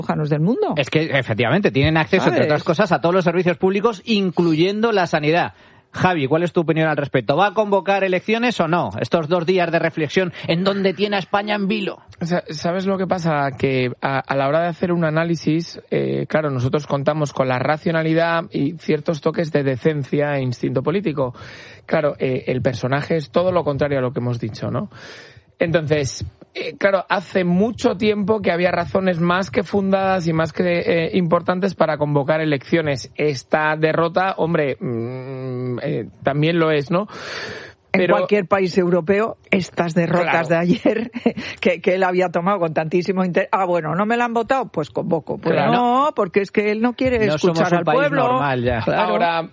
del mundo. Es que, efectivamente, tienen acceso, entre otras cosas, a todos los servicios públicos, incluyendo la sanidad. Javi, ¿cuál es tu opinión al respecto? ¿Va a convocar elecciones o no? Estos 2 días de reflexión, ¿en dónde tiene a España en vilo? ¿Sabes lo que pasa? Que a la hora de hacer un análisis, claro, nosotros contamos con la racionalidad y ciertos toques de decencia e instinto político. Claro, el personaje es todo lo contrario a lo que hemos dicho, ¿no? Entonces, claro, hace mucho tiempo que había razones más que fundadas y más que importantes para convocar elecciones. Esta derrota, hombre, también lo es, ¿no? En cualquier país europeo, estas derrotas de ayer que él había tomado con tantísimo interés. Bueno, ¿no me la han votado? Pues convoco. Pues no, porque es que él no quiere escuchar al pueblo. Normal ya. Claro. Ahora,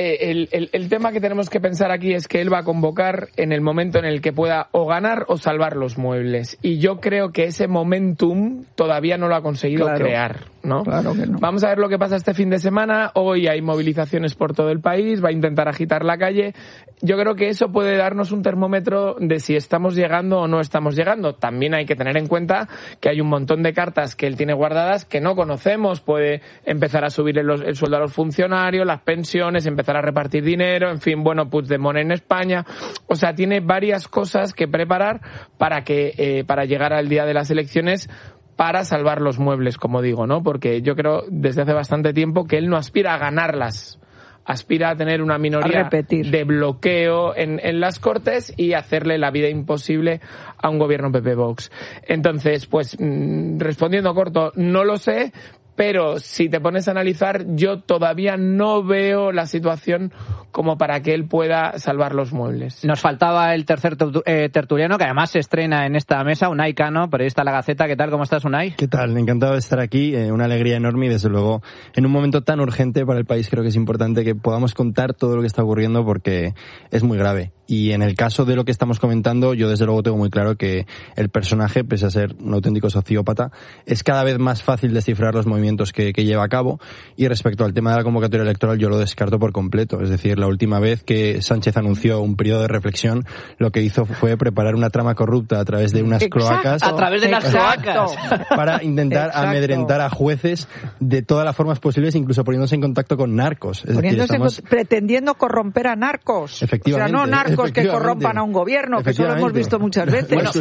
el tema que tenemos que pensar aquí es que él va a convocar en el momento en el que pueda o ganar o salvar los muebles. Y yo creo que ese momentum todavía no lo ha conseguido crear, ¿no? Claro que no. Vamos a ver lo que pasa este fin de semana. Hoy hay movilizaciones por todo el país, va a intentar agitar la calle. Yo creo que eso puede darnos un termómetro de si estamos llegando o no estamos llegando. También hay que tener en cuenta que hay un montón de cartas que él tiene guardadas que no conocemos. Puede empezar a subir el sueldo a los funcionarios, las pensiones, empezar a repartir dinero, en fin, bueno, Puigdemont en España. O sea, tiene varias cosas que preparar para llegar al día de las elecciones, para salvar los muebles, como digo, ¿no? Porque yo creo desde hace bastante tiempo que él no aspira a ganarlas. Aspira a tener una minoría de bloqueo en las Cortes y hacerle la vida imposible a un gobierno PP-Vox. Entonces, pues, respondiendo corto, no lo sé, pero si te pones a analizar, yo todavía no veo la situación como para que él pueda salvar los muebles. Nos faltaba el tercer tertuliano, que además se estrena en esta mesa, Unai Cano, periodista de La Gaceta. ¿Qué tal? ¿Cómo estás, Unai? ¿Qué tal? Encantado de estar aquí. Una alegría enorme y, desde luego, en un momento tan urgente para el país, creo que es importante que podamos contar todo lo que está ocurriendo porque es muy grave. Y en el caso de lo que estamos comentando, yo desde luego tengo muy claro que el personaje, pese a ser un auténtico sociópata, es cada vez más fácil descifrar los movimientos que lleva a cabo. Y respecto al tema de la convocatoria electoral, yo lo descarto por completo. Es decir, la última vez que Sánchez anunció un periodo de reflexión, lo que hizo fue preparar una trama corrupta a través de unas cloacas. A través de las cloacas. Para intentar amedrentar a jueces de todas las formas posibles, incluso poniéndose en contacto con narcos. Es decir, pretendiendo corromper a narcos. Efectivamente. O sea, no narcos que corrompan a un gobierno, que eso lo hemos visto muchas veces. Bueno,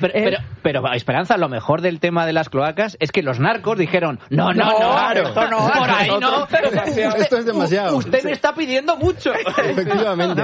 pero Esperanza, lo mejor del tema de las cloacas es que los narcos dijeron, no, claro, esto no, por ahí no. Esto es demasiado. Usted me está pidiendo mucho. Efectivamente.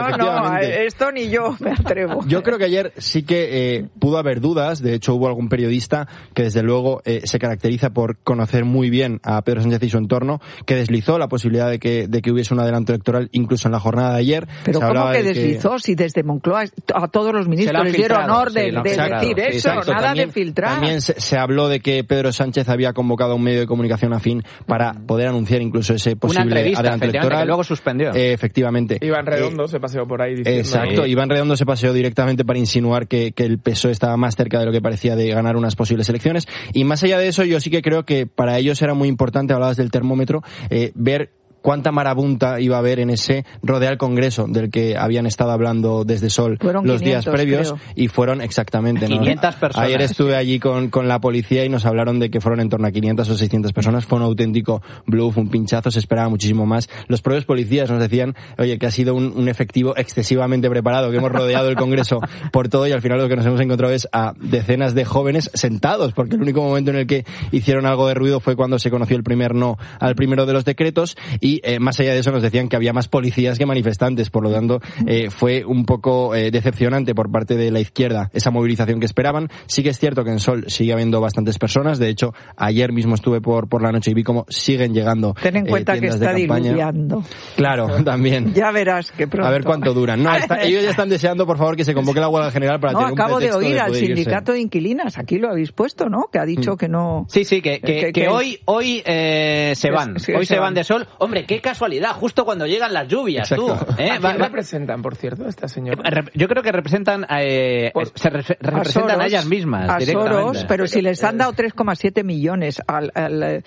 Esto ni yo me atrevo. Yo creo que ayer sí que pudo haber dudas. De hecho, hubo algún periodista que desde luego se caracteriza por conocer muy bien a Pedro Sánchez y su entorno, que deslizó la posibilidad de que hubiese un adelanto electoral incluso en la jornada de ayer. Pero ¿cómo que deslizó? Si desde Moncloa a todos los ministros les dieron honor de decir eso, nada también, de filtrar. También se habló de que Pedro Sánchez había convocado a un medio de comunicación afín para poder anunciar incluso ese posible adelanto electoral. Que luego suspendió. Efectivamente. Iván Redondo se paseó por ahí diciendo... Exacto, Iván Redondo se paseó directamente para insinuar que el PSOE estaba más cerca de lo que parecía de ganar unas posibles elecciones. Y más allá de eso, yo sí que creo que para ellos era muy importante, hablabas del termómetro, ver cuánta marabunta iba a haber en ese Rodeal Congreso del que habían estado hablando desde Sol fueron los 500, días previos, creo. Y fueron exactamente 500 personas. Ayer estuve allí con la policía y nos hablaron de que fueron en torno a 500 o 600 personas. Fue un auténtico bluff, un pinchazo, se esperaba muchísimo más. Los propios policías nos decían, oye, que ha sido un efectivo excesivamente preparado, que hemos rodeado el Congreso por todo, y al final lo que nos hemos encontrado es a decenas de jóvenes sentados, porque el único momento en el que hicieron algo de ruido fue cuando se conoció el primer no al primero de los decretos. Y más allá de eso nos decían que había más policías que manifestantes, por lo tanto fue un poco decepcionante por parte de la izquierda esa movilización que esperaban. Sí que es cierto que en Sol sigue habiendo bastantes personas, de hecho ayer mismo estuve por la noche y vi cómo siguen llegando. Ten en cuenta que está diluviando. Claro, también. Ya verás que pronto. A ver cuánto duran. No, ellos ya están deseando, por favor, que se convoque la huelga general para tener un pretexto. Acabo de oír al irse. Sindicato de Inquilinas, aquí lo habéis puesto, ¿no? Que ha dicho que no... Sí, que hoy se van. Hoy se van de Sol. Hombre, qué casualidad, justo cuando llegan las lluvias. Exacto. ¿A quién representan, por cierto, esta señora? Yo creo que representan representan a ellas mismas a directamente. Soros, pero si les han dado 3,7 millones al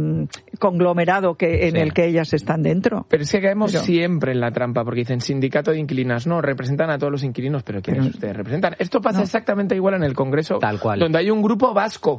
conglomerado en el que ellas están dentro. Pero es que caemos siempre en la trampa, porque dicen Sindicato de Inquilinas. No, representan a todos los inquilinos, pero ¿quiénes ustedes representan? Esto pasa exactamente igual en el Congreso, tal cual, donde hay un grupo vasco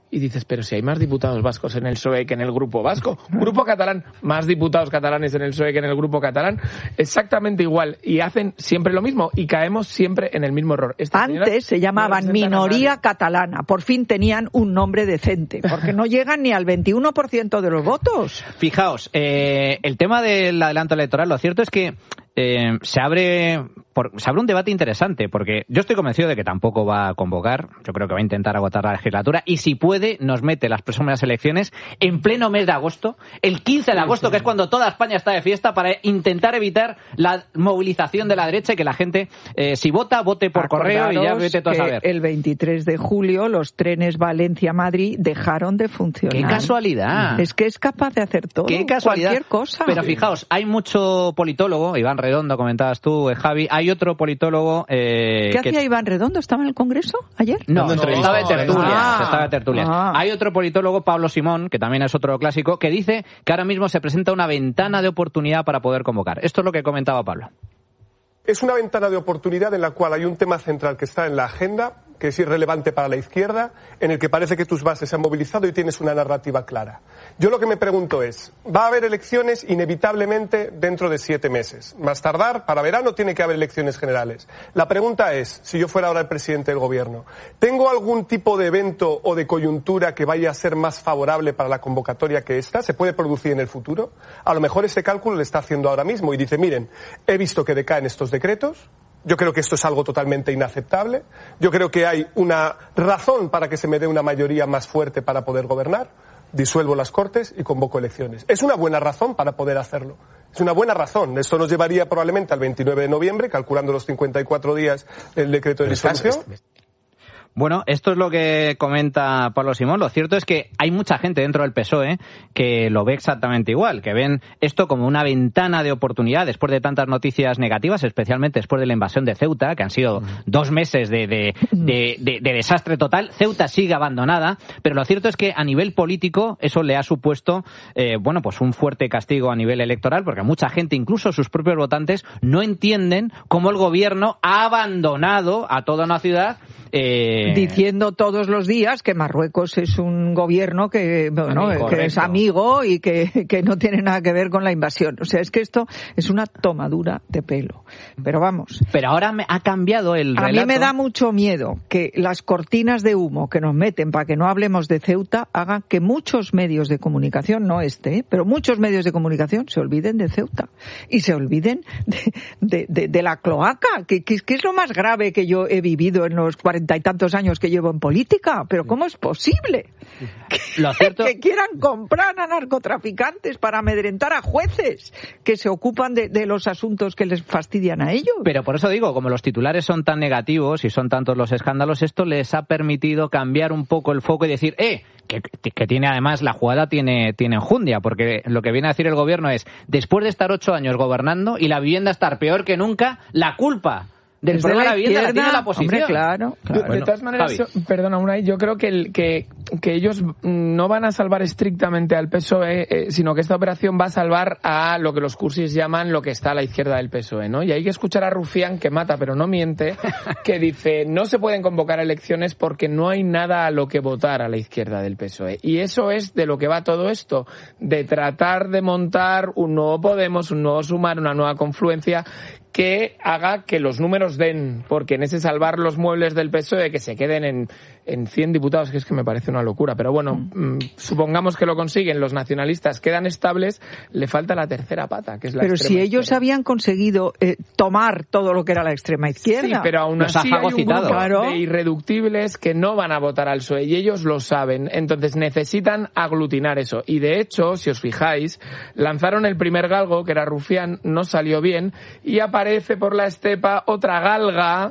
Y dices, pero si hay más diputados vascos en el PSOE que en el Grupo Vasco. Grupo catalán, más diputados catalanes en el PSOE que en el Grupo catalán. Exactamente igual. Y hacen siempre lo mismo. Y caemos siempre en el mismo error. Antes se llamaban minoría catalana. Por fin tenían un nombre decente. Porque no llegan ni al 21% de los votos. Fijaos, el tema del adelanto electoral, lo cierto es que se abre un debate interesante, porque yo estoy convencido de que tampoco va a convocar. Yo creo que va a intentar agotar la legislatura y si puede nos mete las próximas elecciones en pleno mes de agosto, el 15 de agosto, que es cuando toda España está de fiesta, para intentar evitar la movilización de la derecha y que la gente, si vote por correo y ya vete todo a saber. El 23 de julio los trenes Valencia-Madrid dejaron de funcionar. ¡Qué casualidad! Es que es capaz de hacer todo, ¡qué casualidad! Cualquier cosa. Pero fijaos, hay mucho politólogo, Iván Redondo, comentabas tú, Javi, hay otro politólogo... ¿Qué hacía Iván Redondo? ¿Estaba en el Congreso ayer? No, estaba de tertulia. Hay otro politólogo, Pablo Simón, que también es otro clásico, que dice que ahora mismo se presenta una ventana de oportunidad para poder convocar. Esto es lo que comentaba Pablo. Es una ventana de oportunidad en la cual hay un tema central que está en la agenda, que es irrelevante para la izquierda, en el que parece que tus bases se han movilizado y tienes una narrativa clara. Yo lo que me pregunto es, va a haber elecciones inevitablemente dentro de 7 meses. Más tardar, para verano tiene que haber elecciones generales. La pregunta es, si yo fuera ahora el presidente del gobierno, ¿tengo algún tipo de evento o de coyuntura que vaya a ser más favorable para la convocatoria que esta? ¿Se puede producir en el futuro? A lo mejor ese cálculo lo está haciendo ahora mismo y dice, miren, he visto que decaen estos decretos. Yo creo que esto es algo totalmente inaceptable. Yo creo que hay una razón para que se me dé una mayoría más fuerte para poder gobernar. Disuelvo las Cortes y convoco elecciones. Es una buena razón para poder hacerlo. Es una buena razón. Esto nos llevaría probablemente al 29 de noviembre, calculando los 54 días del decreto de disolución. Bueno, esto es lo que comenta Pablo Simón. Lo cierto es que hay mucha gente dentro del PSOE que lo ve exactamente igual, que ven esto como una ventana de oportunidad después de tantas noticias negativas, especialmente después de la invasión de Ceuta, que han sido 2 meses de desastre total. Ceuta sigue abandonada, pero lo cierto es que a nivel político eso le ha supuesto pues un fuerte castigo a nivel electoral, porque mucha gente, incluso sus propios votantes, no entienden cómo el gobierno ha abandonado a toda una ciudad diciendo todos los días que Marruecos es un gobierno que es amigo y que no tiene nada que ver con la invasión. O sea, es que esto es una tomadura de pelo. Pero vamos. Pero ahora ha cambiado el relato. A mí me da mucho miedo que las cortinas de humo que nos meten para que no hablemos de Ceuta hagan que muchos medios de comunicación, no pero muchos medios de comunicación se olviden de Ceuta y se olviden de la cloaca, que es lo más grave que yo he vivido en los 40 y tantos años que llevo en política. Pero ¿cómo es posible que quieran comprar a narcotraficantes para amedrentar a jueces que se ocupan de los asuntos que les fastidian a ellos? Pero por eso digo, como los titulares son tan negativos y son tantos los escándalos, esto les ha permitido cambiar un poco el foco y decir, que tiene además, la jugada tiene enjundia, porque lo que viene a decir el gobierno es, después de estar 8 años gobernando y la vivienda estar peor que nunca, la culpa del problema de la vivienda la tiene la oposición. Hombre, claro. De todas maneras, perdona, Unai, yo creo que ellos no van a salvar estrictamente al PSOE, sino que esta operación va a salvar a lo que los cursis llaman lo que está a la izquierda del PSOE, ¿no? Y hay que escuchar a Rufián, que mata pero no miente, que dice, no se pueden convocar elecciones porque no hay nada a lo que votar a la izquierda del PSOE. Y eso es de lo que va todo esto, de tratar de montar un nuevo Podemos, un nuevo Sumar, una nueva confluencia que haga que los números den, porque en ese salvar los muebles del PSOE, que se queden en 100 diputados, que es que me parece una locura, pero bueno, supongamos que lo consiguen, los nacionalistas quedan estables, le falta la tercera pata, que es la extrema izquierda. Pero si ellos habían conseguido tomar todo lo que era la extrema izquierda. Sí, pero aún así hay un grupo de irreductibles que no van a votar al PSOE, y ellos lo saben, entonces necesitan aglutinar eso. Y de hecho, si os fijáis, lanzaron el primer galgo, que era Rufián, no salió bien, y aparece por la estepa otra galga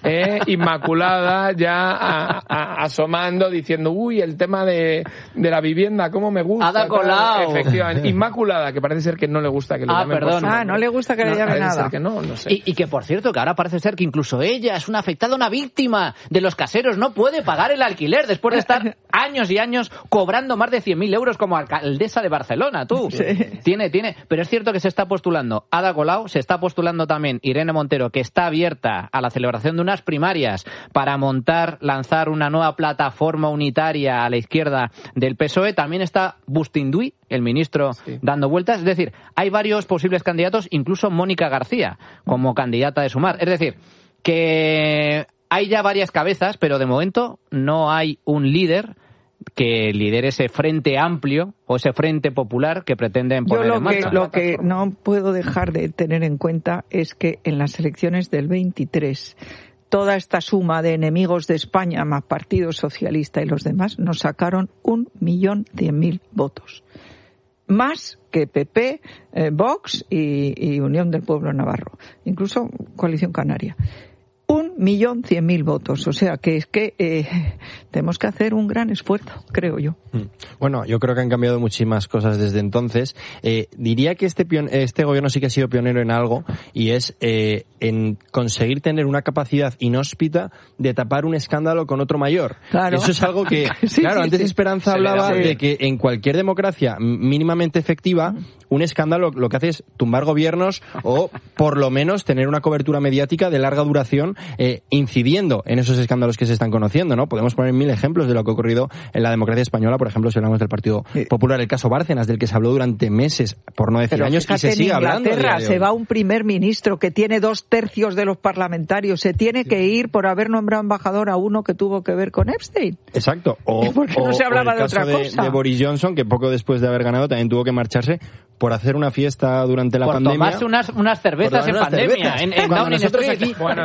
inmaculada ya asomando diciendo el tema de la vivienda, cómo me gusta. Ada Colau. Efectivamente, Inmaculada, que parece ser que no le gusta que le llamen por su nombre. No le gusta que le llamen nada. Ser que no sé. Y que por cierto, que ahora parece ser que incluso ella es una afectada, una víctima de los caseros, no puede pagar el alquiler después de estar años y años cobrando más de 100.000 euros como alcaldesa de Barcelona, tú. Sí. Tiene, pero es cierto que se está postulando Ada Colau, se está postulando también Irene Montero, que está abierta a la celebración de unas primarias para lanzar una nueva plataforma unitaria a la izquierda del PSOE. También está Bustinduy, el ministro, dando vueltas. Es decir, hay varios posibles candidatos, incluso Mónica García como candidata de Sumar. Es decir, que hay ya varias cabezas, pero de momento no hay un líder que lidere ese frente amplio o ese frente popular que pretenden poner en marcha. Lo que no puedo dejar de tener en cuenta es que en las elecciones del 23 toda esta suma de enemigos de España más Partido Socialista y los demás nos sacaron 1.100.000 votos. Más que PP, Vox y Unión del Pueblo Navarro, incluso Coalición Canaria. 1.100.000 votos, o sea que es que tenemos que hacer un gran esfuerzo, creo yo. Bueno, yo creo que han cambiado muchísimas cosas desde entonces. Diría que este gobierno sí que ha sido pionero en algo, y es en conseguir tener una capacidad inhóspita de tapar un escándalo con otro mayor. Claro. Eso es algo que, antes Esperanza hablaba de que en cualquier democracia mínimamente efectiva, un escándalo lo que hace es tumbar gobiernos o por lo menos tener una cobertura mediática de larga duración, incidiendo en esos escándalos que se están conociendo, ¿no? Podemos poner 1000 ejemplos de lo que ha ocurrido en la democracia española, por ejemplo, si hablamos del Partido Popular, el caso Bárcenas, del que se habló durante meses, por no decir años, y se sigue hablando. En Inglaterra se va un primer ministro que tiene 2/3 de los parlamentarios, se tiene que ir por haber nombrado embajador a uno que tuvo que ver con Epstein. Exacto. Porque no se hablaba de otra cosa. De Boris Johnson, que poco después de haber ganado también tuvo que marcharse por hacer una fiesta durante la pandemia. Por tomarse unas cervezas en pandemia, en Downing Street. Aquí, bueno,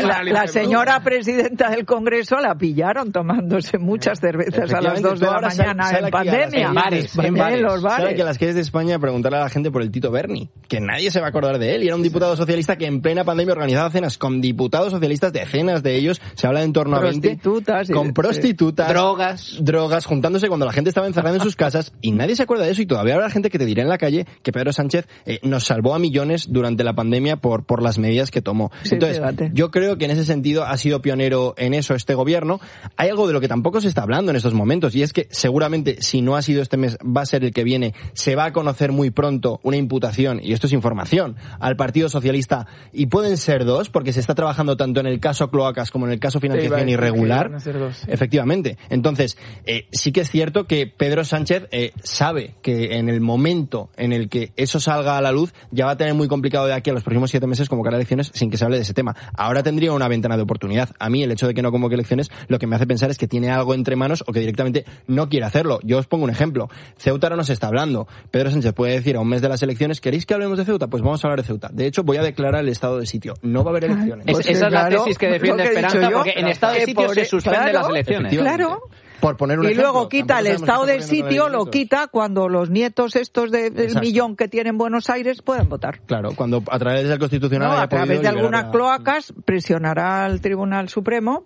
la señora presidenta del Congreso la pillaron tomándose muchas cervezas a las 2 de la mañana en pandemia. En bares. Los bares. Sale que a las calles de España preguntarle a la gente por el Tito Berni, que nadie se va a acordar de él, y era un diputado socialista que en plena pandemia organizaba cenas con diputados socialistas, decenas de ellos, se habla de en torno a 20, con prostitutas, drogas, juntándose cuando la gente estaba encerrada en sus casas, y nadie se acuerda de eso, y todavía habrá gente que te dirá en la calle que Pedro Sánchez nos salvó a millones durante la pandemia por las medidas que tomó. Entonces, yo creo que en ese sentido ha sido pionero en eso este gobierno. Hay algo de lo que tampoco se está hablando en estos momentos, y es que seguramente, si no ha sido este mes, va a ser el que viene, se va a conocer muy pronto una imputación, y esto es información, al Partido Socialista, y pueden ser 2, porque se está trabajando tanto en el caso Cloacas como en el caso financiación irregular. Efectivamente. Entonces, sí que es cierto que Pedro Sánchez sabe que en el momento en el que eso salga a la luz, ya va a tener muy complicado de aquí a los próximos 7 meses convocar elecciones sin que se hable de ese tema. Ahora tendría una ventana de oportunidad. A mí el hecho de que no convoque elecciones lo que me hace pensar es que tiene algo entre manos o que directamente no quiere hacerlo. Yo os pongo un ejemplo. Ceuta no se está hablando. Pedro Sánchez puede decir a un mes de las elecciones, ¿queréis que hablemos de Ceuta? Pues vamos a hablar de Ceuta. De hecho, voy a declarar el estado de sitio. No va a haber elecciones. Esa es la tesis que defiende Esperanza, porque en estado de sitio se suspenden las elecciones. Claro. Por poner un y ejemplo, luego quita el estado del sitio, lo quita cuando los nietos estos del millón que tienen Buenos Aires pueden votar. Claro, cuando a través del Constitucional a través de algunas cloacas presionará al Tribunal Supremo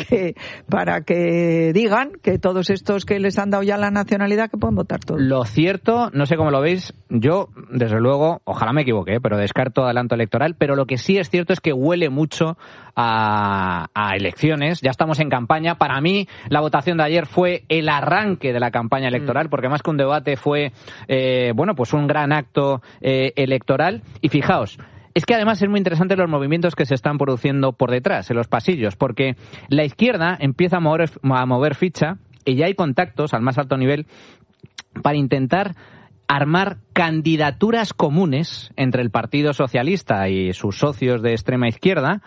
para que digan que todos estos que les han dado ya la nacionalidad que pueden votar todos. Lo cierto, no sé cómo lo veis, yo desde luego, ojalá me equivoque, pero descarto adelanto electoral, pero lo que sí es cierto es que huele mucho a elecciones, ya estamos en campaña. Para mí la votación de ayer fue el arranque de la campaña electoral, porque más que un debate fue pues un gran acto electoral. Y fijaos, es que además es muy interesante los movimientos que se están produciendo por detrás, en los pasillos, porque la izquierda empieza a mover ficha y ya hay contactos al más alto nivel para intentar armar candidaturas comunes entre el Partido Socialista y sus socios de extrema izquierda,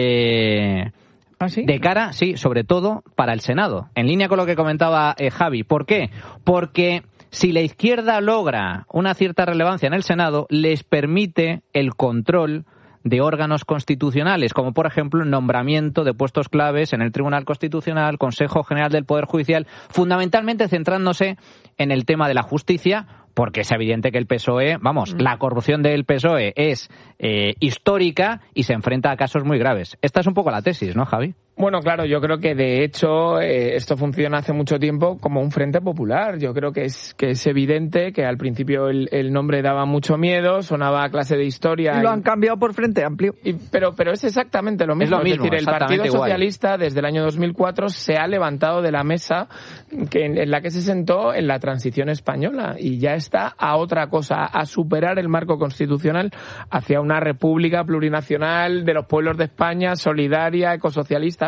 de cara, sí, sobre todo para el Senado. En línea con lo que comentaba Javi. ¿Por qué? Porque si la izquierda logra una cierta relevancia en el Senado, les permite el control de órganos constitucionales, como por ejemplo el nombramiento de puestos claves en el Tribunal Constitucional, Consejo General del Poder Judicial, fundamentalmente centrándose en el tema de la justicia, porque es evidente que el PSOE, la corrupción del PSOE es histórica y se enfrenta a casos muy graves. Esta es un poco la tesis, ¿no, Javi? Bueno, claro, yo creo que de hecho esto funciona hace mucho tiempo como un frente popular. Yo creo que es evidente que al principio el nombre daba mucho miedo, sonaba a clase de historia. Lo han cambiado por Frente Amplio. Pero es exactamente lo mismo. Es decir, el Partido Socialista desde el año 2004 se ha levantado de la mesa en la que se sentó en la transición española y ya está a otra cosa, a superar el marco constitucional hacia una república plurinacional de los pueblos de España, solidaria, ecosocialista.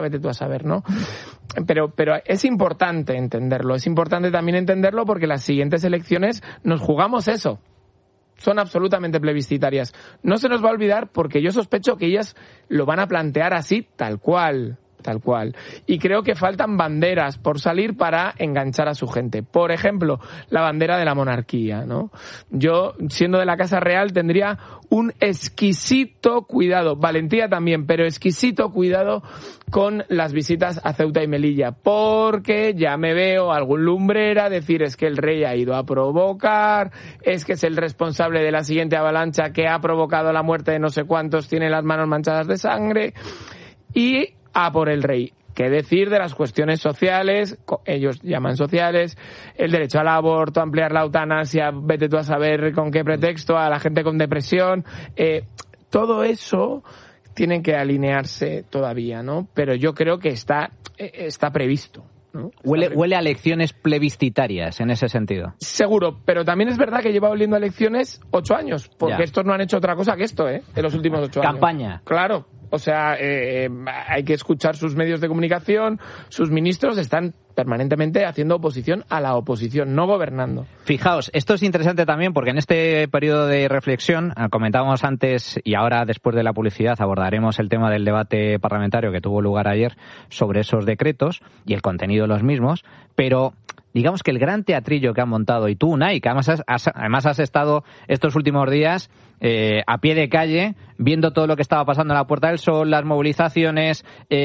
vete tú a saber, ¿no? Pero es importante entenderlo. Es importante también entenderlo porque las siguientes elecciones nos jugamos eso. Son absolutamente plebiscitarias. No se nos va a olvidar porque yo sospecho que ellas lo van a plantear así, tal cual. Y creo que faltan banderas por salir para enganchar a su gente. Por ejemplo, la bandera de la monarquía, ¿no? Yo, siendo de la Casa Real, tendría un exquisito cuidado, valentía también, pero exquisito cuidado con las visitas a Ceuta y Melilla, porque ya me veo algún lumbrera decir es que el rey ha ido a provocar, es que es el responsable de la siguiente avalancha que ha provocado la muerte de no sé cuántos, tiene las manos manchadas de sangre, y a por el rey. ¿Qué decir de las cuestiones sociales? Ellos llaman sociales, el derecho al aborto, ampliar la eutanasia, vete tú a saber con qué pretexto, a la gente con depresión. Todo eso tiene que alinearse todavía, ¿no? Pero yo creo que está previsto, ¿no? Huele a elecciones plebiscitarias en ese sentido. Seguro, pero también es verdad que lleva oliendo a elecciones 8 años, porque ya. Estos no han hecho otra cosa que esto, en los últimos 8 años. Campaña. Claro. O sea, hay que escuchar sus medios de comunicación, sus ministros están permanentemente haciendo oposición a la oposición, no gobernando. Fijaos, esto es interesante también porque en este periodo de reflexión, comentábamos antes y ahora después de la publicidad abordaremos el tema del debate parlamentario que tuvo lugar ayer sobre esos decretos y el contenido de los mismos, pero digamos que el gran teatrillo que han montado, y tú, Unai, que además has estado estos últimos días a pie de calle, viendo todo lo que estaba pasando en la Puerta del Sol, las movilizaciones,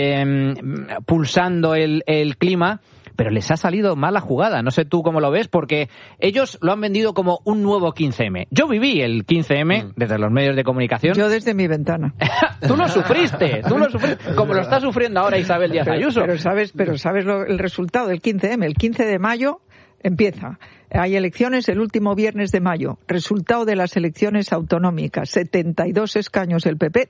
pulsando el clima, pero les ha salido mal la jugada. No sé tú cómo lo ves, porque ellos lo han vendido como un nuevo 15M. Yo viví el 15M desde los medios de comunicación. Yo desde mi ventana. Tú lo sufriste, como lo está sufriendo ahora Isabel Díaz Ayuso. Pero sabes el resultado del 15M. El 15 de mayo empieza. Hay elecciones el último viernes de mayo. Resultado de las elecciones autonómicas. 72 escaños el PP,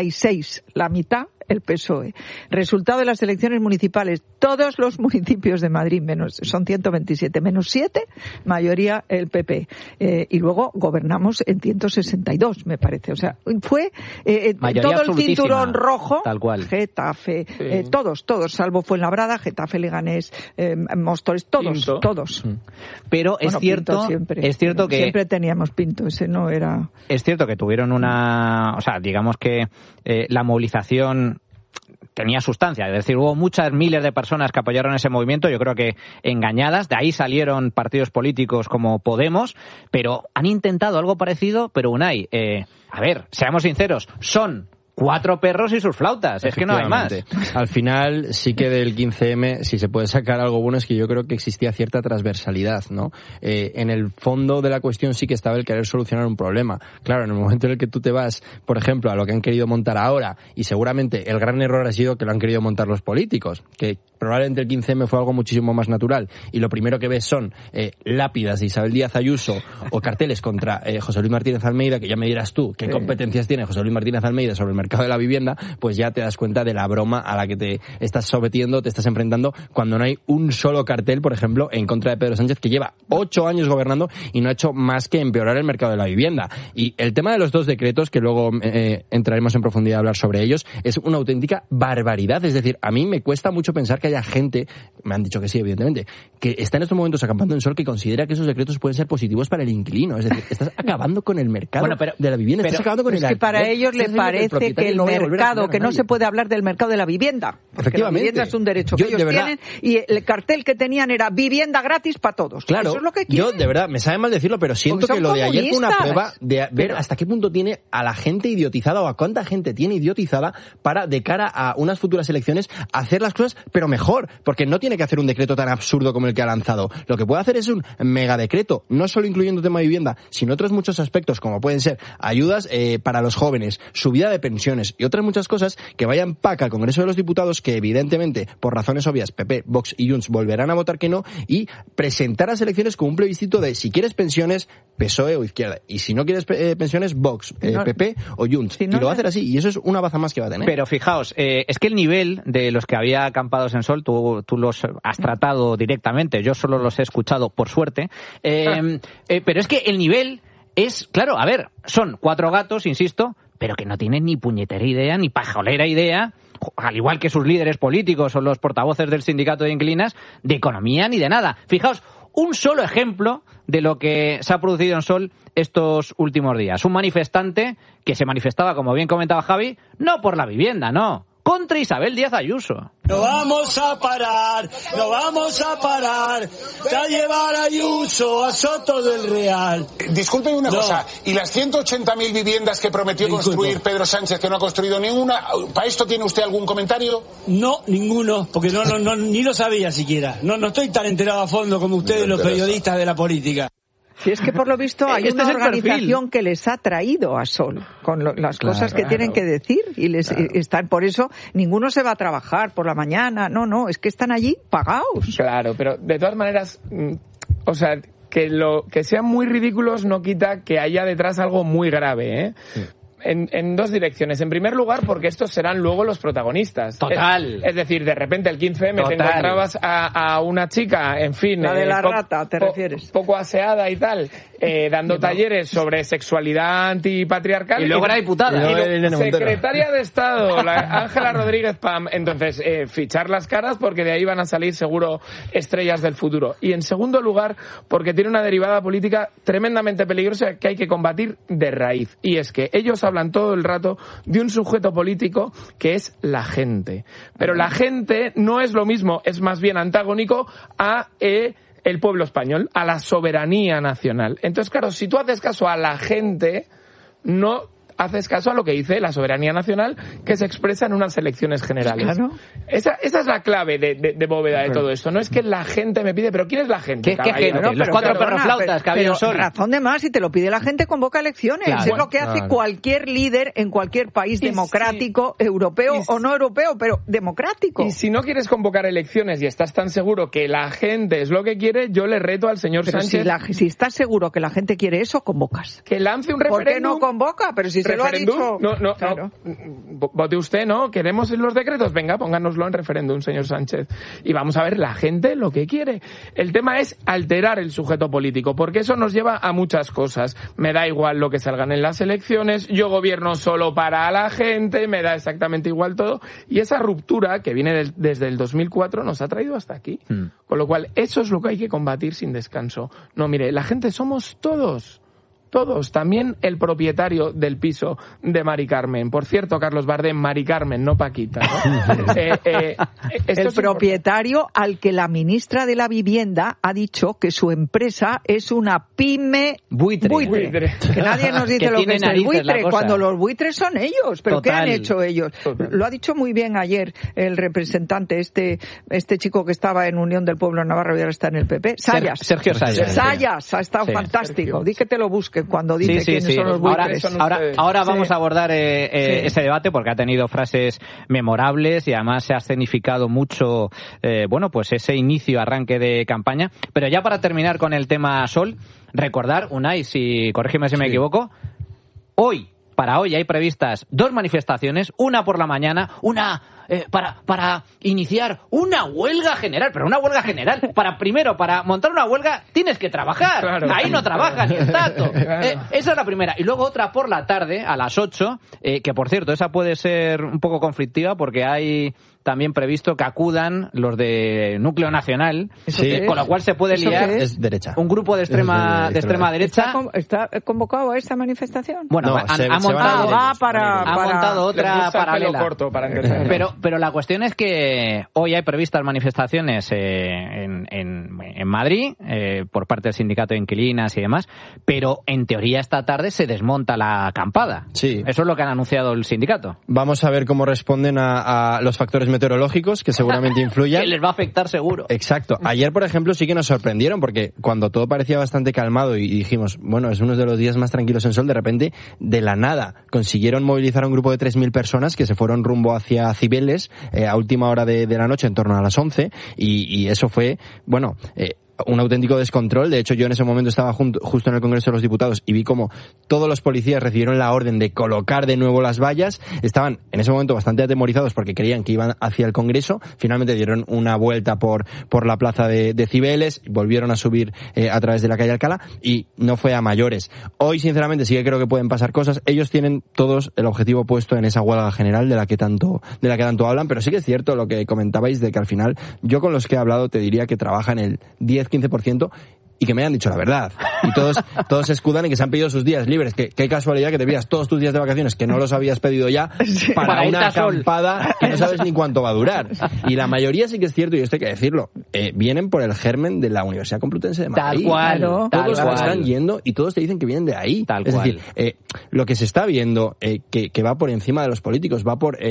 36, la mitad el PSOE. Resultado de las elecciones municipales. Todos los municipios de Madrid, son 127, menos 7, mayoría el PP. Y luego gobernamos en 162, me parece. O sea, fue todo el cinturón rojo. Tal cual. Getafe, todos, salvo Fuenlabrada, Getafe, Leganés, Móstoles, todos. Pero es cierto que siempre teníamos Pinto, ese no era. Es cierto que tuvieron digamos que la movilización tenía sustancia, es decir, hubo muchas miles de personas que apoyaron ese movimiento, yo creo que engañadas, de ahí salieron partidos políticos como Podemos, pero han intentado algo parecido, pero Unai, a ver, seamos sinceros, son 4 perros y sus flautas, es que no hay más. Al final, sí que del 15M, si se puede sacar algo bueno, es que yo creo que existía cierta transversalidad, ¿no? En el fondo de la cuestión sí que estaba el querer solucionar un problema. Claro, en el momento en el que tú te vas, por ejemplo, a lo que han querido montar ahora, y seguramente el gran error ha sido que lo han querido montar los políticos, que probablemente el 15M fue algo muchísimo más natural, y lo primero que ves son lápidas de Isabel Díaz Ayuso o carteles contra José Luis Martínez Almeida, que ya me dirás tú qué competencias tiene José Luis Martínez Almeida sobre el mercado de la vivienda, pues ya te das cuenta de la broma a la que te estás sometiendo, te estás enfrentando, cuando no hay un solo cartel, por ejemplo, en contra de Pedro Sánchez, que lleva 8 años gobernando y no ha hecho más que empeorar el mercado de la vivienda. Y el tema de los 2 decretos, que luego entraremos en profundidad a hablar sobre ellos, es una auténtica barbaridad. Es decir, a mí me cuesta mucho pensar que haya gente, me han dicho que sí, evidentemente, que está en estos momentos acampando en sol, que considera que esos decretos pueden ser positivos para el inquilino. Es decir, estás acabando con el mercado de la vivienda, estás acabando con el alquiler. Es que para ellos les parece que el mercado, que no se puede hablar del mercado de la vivienda. Efectivamente. La vivienda es un derecho que ellos tienen, y el cartel que tenían era vivienda gratis para todos. Claro, eso es lo que quieren. Yo de verdad, me sabe mal decirlo, pero siento que lo de ayer fue una prueba de ver hasta qué punto tiene a la gente idiotizada, o a cuánta gente tiene idiotizada para, de cara a unas futuras elecciones, hacer las cosas, pero mejor, porque no tiene que hacer un decreto tan absurdo como el que ha lanzado. Lo que puede hacer es un megadecreto, no solo incluyendo tema de vivienda, sino otros muchos aspectos, como pueden ser ayudas para los jóvenes, subida de pensiones y otras muchas cosas que vayan PAC al Congreso de los Diputados, que evidentemente, por razones obvias, PP, Vox y Junts volverán a votar que no, y presentar las elecciones como un plebiscito de si quieres pensiones, PSOE o izquierda, y si no quieres pensiones, Vox, PP o Junts. Y lo va a hacer así, y eso es una baza más que va a tener. Pero fijaos, es que el nivel de los que había acampados en sol, tú los has tratado directamente, yo solo los he escuchado por suerte, pero es que el nivel es, claro, a ver, son 4 gatos, insisto, pero que no tienen ni puñetera idea, ni pajolera idea, al igual que sus líderes políticos o los portavoces del sindicato de inquilinas, de economía ni de nada. Fijaos, un solo ejemplo de lo que se ha producido en Sol estos últimos días. Un manifestante que se manifestaba, como bien comentaba Javi, no por la vivienda, no, contra Isabel Díaz Ayuso. No vamos a parar, a llevar a Ayuso a Soto del Real. Disculpen una cosa, ¿y las 180.000 viviendas que prometió construir Pedro Sánchez, que no ha construido ninguna, para esto tiene usted algún comentario? No, ninguno, porque no ni lo sabía siquiera. No estoy tan enterado a fondo como ustedes, los periodistas de la política. Si es que por lo visto hay una organización que les ha traído a Sol con las cosas que tienen que decir y están, por eso ninguno se va a trabajar por la mañana, no, es que están allí pagados. Claro, pero de todas maneras, o sea, que sean muy ridículos no quita que haya detrás algo muy grave, ¿eh? Sí. En dos direcciones. En primer lugar, porque estos serán luego los protagonistas. Total. Es decir, de repente el 15M te encontrabas a una chica, en fin... La de la rata, ¿te refieres? Poco aseada y tal, dando talleres sobre sexualidad antipatriarcal. Y luego era diputada. Secretaria de Estado, Ángela Rodríguez Pam. Entonces, fichar las caras porque de ahí van a salir seguro estrellas del futuro. Y en segundo lugar, porque tiene una derivada política tremendamente peligrosa que hay que combatir de raíz. Y es que ellos hablan todo el rato de un sujeto político que es la gente. Pero la gente no es lo mismo, es más bien antagónico a el pueblo español, a la soberanía nacional. Entonces, claro, si tú haces caso a la gente, no haces caso a lo que dice la soberanía nacional que se expresa en unas elecciones generales. Claro. Esa es la clave de bóveda de todo esto. No es que la gente me pide, pero ¿quién es la gente? ¿Qué gente? No, los cuatro perroflautas que había en Sol. Razón de más, si te lo pide la gente, convoca elecciones. Claro. Es lo que hace cualquier líder en cualquier país democrático, europeo o no europeo, pero democrático. Y si no quieres convocar elecciones y estás tan seguro que la gente es lo que quiere, yo le reto al señor Sánchez... Si estás seguro que la gente quiere eso, convocas. Que lance un referéndum. ¿Por qué no convoca? Pero si se lo ha dicho... No, claro. Vote usted, ¿no? ¿Queremos los decretos? Venga, pónganoslo en referéndum, señor Sánchez. Y vamos a ver la gente lo que quiere. El tema es alterar el sujeto político, porque eso nos lleva a muchas cosas. Me da igual lo que salgan en las elecciones, yo gobierno solo para la gente, me da exactamente igual todo. Y esa ruptura que viene desde el 2004 nos ha traído hasta aquí. Con lo cual, eso es lo que hay que combatir sin descanso. No, mire, la gente somos todos. Todos, también el propietario del piso de Mari Carmen. Por cierto, Carlos Bardem, Mari Carmen, no Paquita, ¿no? El propietario al que la ministra de la Vivienda ha dicho que su empresa es una pyme buitre. Que nadie nos dice lo que es el buitre, cuando los buitres son ellos. ¿Pero qué han hecho ellos? Lo ha dicho muy bien ayer el representante, este chico que estaba en Unión del Pueblo de Navarra y ahora está en el PP. Sayas. Sergio Sayas. Sayas, ha estado fantástico. Sergio. Di que te lo busque cuando dice quiénes son los buitres. Ahora vamos a abordar ese debate porque ha tenido frases memorables y además se ha escenificado mucho pues ese arranque de campaña. Pero ya para terminar con el tema Sol, recordar, Unai, corrígeme si me equivoco, para hoy hay previstas 2 manifestaciones, una por la mañana, una para iniciar una huelga general, pero una huelga general, para montar una huelga tienes que trabajar, ahí no trabaja ni el tato. Esa es la primera, y luego otra por la tarde a las 8, que por cierto esa puede ser un poco conflictiva porque hay también previsto que acudan los de Núcleo Nacional, con lo cual se puede liar es derecha. Un grupo de extrema derecha. ¿Está convocado a esta manifestación? Bueno, ha montado otra paralela. Corto para pero la cuestión es que hoy hay previstas manifestaciones en Madrid por parte del sindicato de inquilinas y demás, pero en teoría esta tarde se desmonta la acampada. Sí. Eso es lo que han anunciado el sindicato. Vamos a ver cómo responden a los factores meteorológicos que seguramente influyen. Que les va a afectar seguro. Exacto. Ayer, por ejemplo, sí que nos sorprendieron porque cuando todo parecía bastante calmado y dijimos, bueno, es uno de los días más tranquilos en Sol, de repente, de la nada, consiguieron movilizar a un grupo de 3.000 personas que se fueron rumbo hacia Cibeles a última hora de la noche, en torno a las 11, y eso fue, un auténtico descontrol. De hecho, yo en ese momento estaba justo en el Congreso de los Diputados y vi como todos los policías recibieron la orden de colocar de nuevo las vallas. Estaban en ese momento bastante atemorizados porque creían que iban hacia el Congreso. Finalmente dieron una vuelta por la plaza de Cibeles, volvieron a subir a través de la calle Alcalá y no fue a mayores. Hoy, sinceramente, sí que creo que pueden pasar cosas. Ellos tienen todos el objetivo puesto en esa huelga general de la que tanto hablan, pero sí que es cierto lo que comentabais de que al final yo con los que he hablado te diría que trabajan el 10-15% y que me han dicho la verdad. Y todos se escudan en que se han pedido sus días libres. Qué casualidad que te pidas todos tus días de vacaciones, que no los habías pedido ya, para una acampada que no sabes ni cuánto va a durar. Y la mayoría sí que es cierto, y esto hay que decirlo, vienen por el germen de la Universidad Complutense de Madrid. Tal cual. Todos están yendo y todos te dicen que vienen de ahí. Es decir, lo que se está viendo, que va por encima de los políticos, va por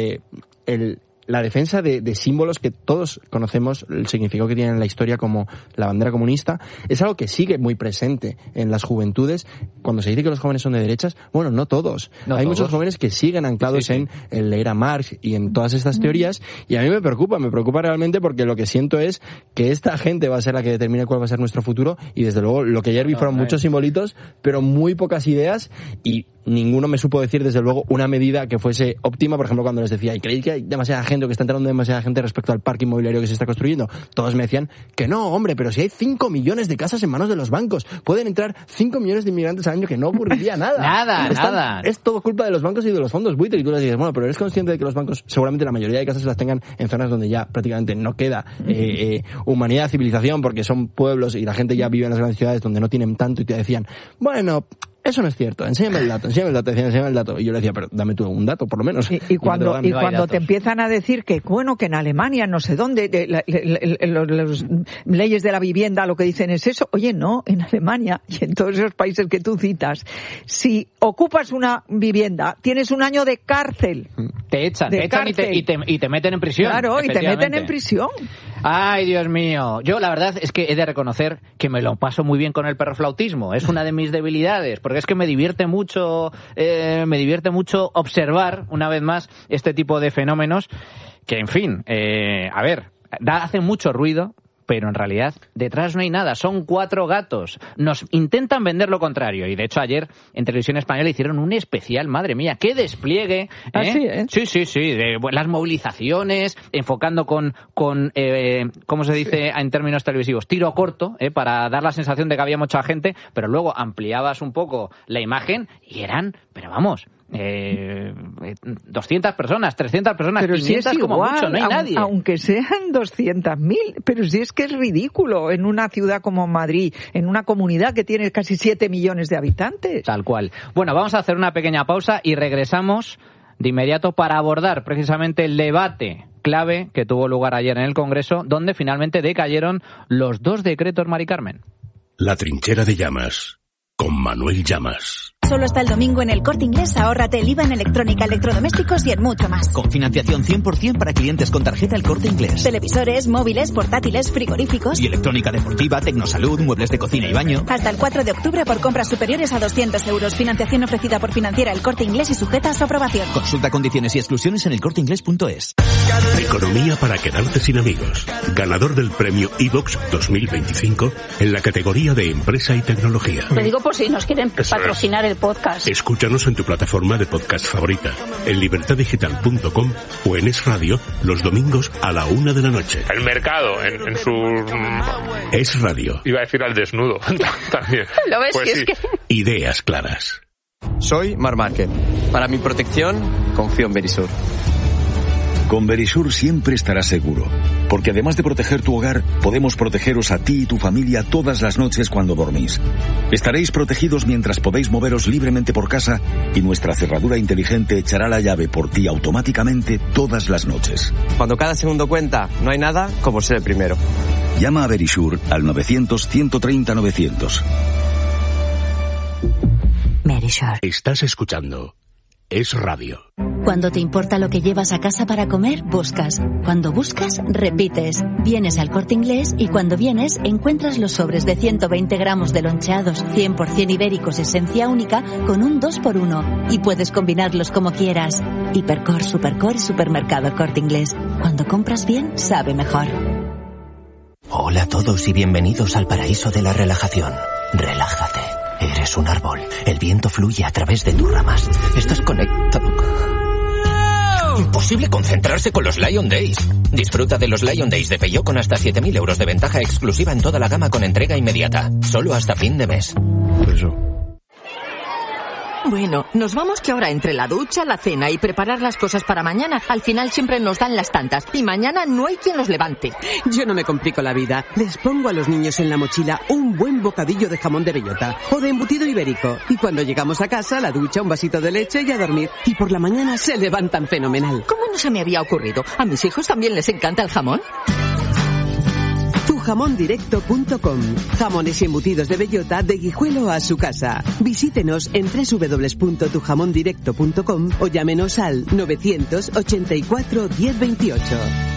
la defensa de símbolos que todos conocemos el significado que tienen en la historia, como la bandera comunista, es algo que sigue muy presente en las juventudes. Cuando se dice que los jóvenes son de derechas, bueno, no todos. Hay muchos jóvenes que siguen anclados en leer a Marx y en todas estas teorías, y a mí me preocupa realmente, porque lo que siento es que esta gente va a ser la que determine cuál va a ser nuestro futuro, y desde luego lo que ayer vi fueron muchos simbolitos, pero muy pocas ideas, y ninguno me supo decir desde luego una medida que fuese óptima. Por ejemplo, cuando les decía, ¿y creéis que hay demasiada gente o que está entrando demasiada gente respecto al parque inmobiliario que se está construyendo? Todos me decían que no, hombre, pero si hay 5 millones de casas en manos de los bancos, pueden entrar 5 millones de inmigrantes al año, que no ocurriría nada. Nada. Es todo culpa de los bancos y de los fondos buitre. Y tú les dices, bueno, pero eres consciente de que los bancos, seguramente la mayoría de casas las tengan en zonas donde ya prácticamente no queda humanidad, civilización, porque son pueblos y la gente ya vive en las grandes ciudades donde no tienen tanto, y te decían, bueno, eso no es cierto, enséñame el dato. Y yo le decía, pero dame tú un dato, por lo menos. Y cuando te empiezan a decir que, bueno, que en Alemania, no sé dónde, las leyes de la vivienda, lo que dicen es eso. Oye, no, en Alemania y en todos esos países que tú citas, si ocupas una vivienda, tienes un año de cárcel. Te echan y te meten en prisión. Claro, y te meten en prisión. Ay, Dios mío. Yo, la verdad, es que he de reconocer que me lo paso muy bien con el perroflautismo. Es una de mis debilidades, porque es que me divierte mucho observar, una vez más, este tipo de fenómenos que, en fin, hace mucho ruido, pero en realidad detrás no hay nada. Son 4 gatos. Nos intentan vender lo contrario. Y de hecho ayer en Televisión Española hicieron un especial, madre mía, qué despliegue. Sí. De las movilizaciones, enfocando con ¿cómo se dice en términos televisivos? Tiro corto, para dar la sensación de que había mucha gente, pero luego ampliabas un poco la imagen y eran, pero vamos, 200 personas, 300 personas, pero 500 si es como igual, mucho, no hay nadie. Aunque sean 200.000, pero si es que es ridículo en una ciudad como Madrid, en una comunidad que tiene casi 7 millones de habitantes. Tal cual. Bueno, vamos a hacer una pequeña pausa y regresamos de inmediato para abordar precisamente el debate clave que tuvo lugar ayer en el Congreso, donde finalmente decayeron los 2 decretos, Mari Carmen. La trinchera de Llamas, con Manuel Llamas. Solo hasta el domingo en El Corte Inglés, ahórrate el IVA en electrónica, electrodomésticos y en mucho más. Con financiación 100% para clientes con tarjeta El Corte Inglés. Televisores, móviles, portátiles, frigoríficos. Y electrónica deportiva, tecnosalud, muebles de cocina y baño. Hasta el 4 de octubre por compras superiores a 200 euros. Financiación ofrecida por Financiera El Corte Inglés y sujeta a su aprobación. Consulta condiciones y exclusiones en elcorteinglés.es. Economía para quedarte sin amigos. Ganador del premio iVox 2025 en la categoría de Empresa y Tecnología. Lo digo por si nos quieren patrocinar el podcast. Escúchanos en tu plataforma de podcast favorita, en libertaddigital.com o en Es Radio los domingos a la 1 de la noche. El mercado en su... Es Radio. Iba a decir al desnudo también. ¿Lo ves? Pues sí. Sí. Es que... Ideas claras. Soy Marc Márquez. Para mi protección, confío en Verisur. Con Verisur siempre estarás seguro, porque además de proteger tu hogar, podemos protegeros a ti y tu familia todas las noches cuando dormís. Estaréis protegidos mientras podéis moveros libremente por casa y nuestra cerradura inteligente echará la llave por ti automáticamente todas las noches. Cuando cada segundo cuenta, no hay nada como ser el primero. Llama a Verisur al 900-130-900. Verisur. Estás escuchando Es Radio. Cuando te importa lo que llevas a casa para comer, buscas. Cuando buscas, repites. Vienes al Corte Inglés y cuando vienes, encuentras los sobres de 120 gramos de loncheados 100% ibéricos esencia única con un 2x1. Y puedes combinarlos como quieras. Hipercor, Supercor y Supermercado Corte Inglés. Cuando compras bien, sabe mejor. Hola a todos y bienvenidos al paraíso de la relajación. Relájate. Eres un árbol. El viento fluye a través de tus ramas. Estás conectado. Imposible concentrarse con los Lion Days. Disfruta de los Lion Days de Peugeot con hasta 7.000 euros de ventaja exclusiva en toda la gama con entrega inmediata. Solo hasta fin de mes. Eso. Bueno, nos vamos que ahora entre la ducha, la cena y preparar las cosas para mañana, al final siempre nos dan las tantas y mañana no hay quien los levante. Yo no me complico la vida. Les pongo a los niños en la mochila un buen bocadillo de jamón de bellota o de embutido ibérico. Y cuando llegamos a casa, la ducha, un vasito de leche y a dormir. Y por la mañana se levantan fenomenal. ¿Cómo no se me había ocurrido? ¿A mis hijos también les encanta el jamón? Tujamondirecto.com. Jamones y embutidos de bellota de Guijuelo a su casa. Visítenos en www.tujamondirecto.com o llámenos al 984 1028.